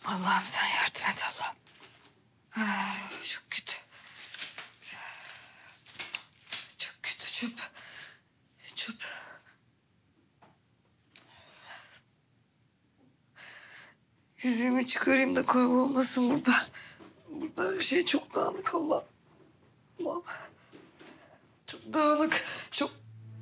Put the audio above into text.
Allah'ım sen yardım et Allah'ım. Çok kötü. Çok kötü çöp. Çöp. Yüzüğümü çıkarayım da kaybolmasın burada. Burada her şey çok dağınık Allah'ım. Allah'ım. Çok dağınık. Çok